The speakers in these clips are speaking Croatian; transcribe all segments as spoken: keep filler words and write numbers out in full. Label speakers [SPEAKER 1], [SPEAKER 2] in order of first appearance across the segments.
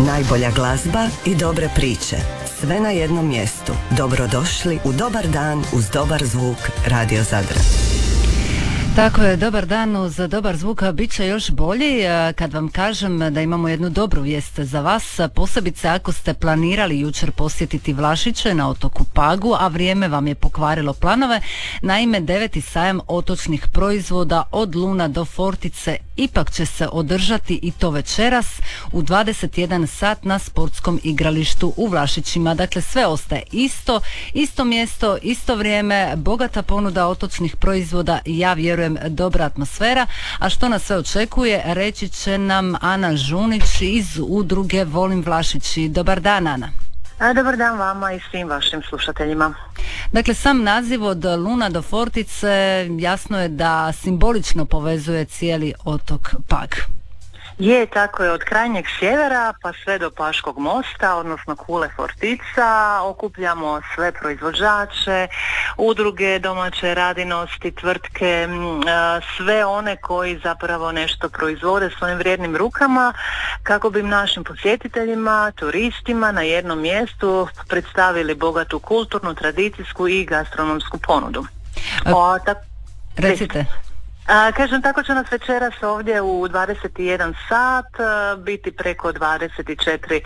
[SPEAKER 1] Najbolja glazba i dobre priče. Sve na jednom mjestu. Dobrodošli u Dobar dan uz dobar zvuk Radio Zadra.
[SPEAKER 2] Tako je, dobar dan uz dobar zvuk, bit će još bolji kad vam kažem da imamo jednu dobru vijest za vas, posebice ako ste planirali jučer posjetiti Vlašiće na otoku Pagu, a vrijeme vam je pokvarilo planove. Naime, deveti sajam otočnih proizvoda od Luna do Fortice ipak će se održati i to večeras u dvadeset jedan sat na sportskom igralištu u Vlašićima. Dakle, sve ostaje isto, isto mjesto, isto vrijeme, bogata ponuda otočnih proizvoda i ja vjerujem dobra atmosfera. A što nas sve očekuje, reći će nam Ana Žunić iz udruge Volim Vlašići. Dobar dan, Ana.
[SPEAKER 3] Dobar dan vama i svim vašim slušateljima.
[SPEAKER 2] Dakle, sam naziv od Luna do Fortice jasno je da simbolično povezuje cijeli otok Pag.
[SPEAKER 3] Je, tako je, od krajnjeg sjevera pa sve do Paškog mosta, odnosno Kule Fortica, okupljamo sve proizvođače, udruge, domaće radinosti, tvrtke, sve one koji zapravo nešto proizvode svojim vrijednim rukama kako bi našim posjetiteljima, turistima na jednom mjestu predstavili bogatu kulturnu, tradicijsku i gastronomsku ponudu. O, tak...
[SPEAKER 2] Recite.
[SPEAKER 3] A, kažem, tako će nas večeras ovdje u dvadeset jedan sat a, biti preko dvadeset četiri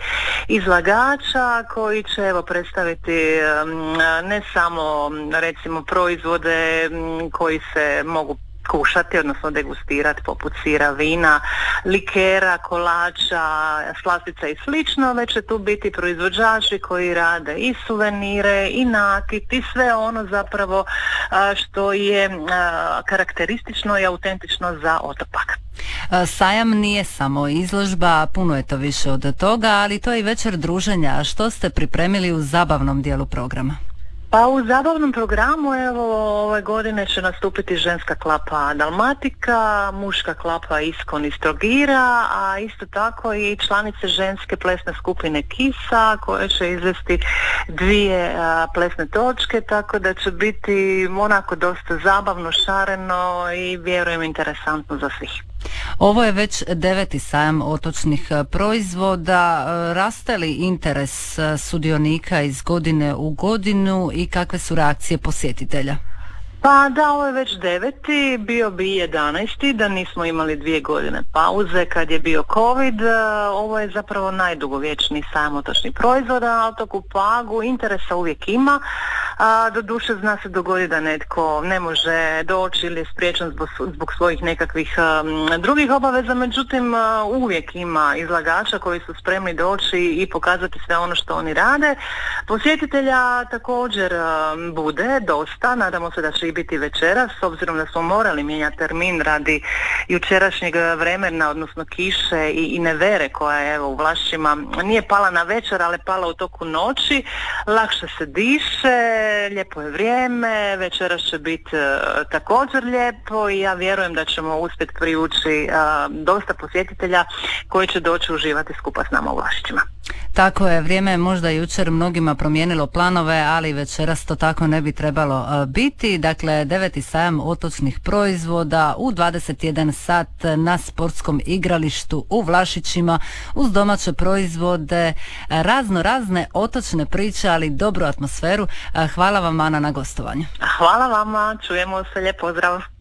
[SPEAKER 3] izlagača koji će evo predstaviti a, ne samo recimo proizvode m, koji se mogu kušati, odnosno degustirati poput sira, vina, likera, kolača, slastica i slično, već će tu biti proizvođači koji rade i suvenire i nakit i sve ono zapravo a, što je a, karakteristično i autentično za otok Pag.
[SPEAKER 2] Sajam nije samo izložba, puno je to više od toga, ali to je i večer druženja. Što ste pripremili u zabavnom dijelu programa?
[SPEAKER 3] Pa u zabavnom programu evo ove godine će nastupiti ženska klapa Dalmatika, muška klapa Iskon iz Trogira, a isto tako i članice ženske plesne skupine Kisa koje će izvesti dvije a, plesne točke, tako da će biti onako dosta zabavno, šareno i vjerujem interesantno za svih.
[SPEAKER 2] Ovo je već deveti sajam otočnih proizvoda. Raste li interes sudionika iz godine u godinu i kakve su reakcije posjetitelja?
[SPEAKER 3] Pa da, ovo je već deveti, bio bi jedanaesti da nismo imali dvije godine pauze kad je bio COVID. Ovo je zapravo najdugovječniji sajam otočnih proizvoda na otoku Pagu, interesa uvijek ima. A, doduše zna se dogodi da netko ne može doći ili je spriječen zbog, zbog svojih nekakvih um, drugih obaveza, međutim uh, uvijek ima izlagača koji su spremni doći i pokazati sve ono što oni rade. Posjetitelja također um, bude dosta, nadamo se da će i biti večeras, s obzirom da smo morali mijenjati termin radi jučerašnjeg vremena, odnosno kiše i, i nevere koja je evo u Vlašćima nije pala na večer, ali pala u toku noći. Lakše se diše, lijepo je vrijeme, večeras će biti uh, također lijepo i ja vjerujem da ćemo uspjeti privući uh, dosta posjetitelja koji će doći uživati skupa s nama u Vlašićima.
[SPEAKER 2] Tako je, vrijeme je možda jučer mnogima promijenilo planove, ali večeras to tako ne bi trebalo uh, biti. Dakle, deveti sajam otočnih proizvoda u dvadeset jedan sat na sportskom igralištu u Vlašićima uz domaće proizvode, razno razne otočne priče, ali dobru atmosferu. Uh, hvala vam, Ana, na gostovanju.
[SPEAKER 3] Hvala vama, čujemo se, lijep pozdrav.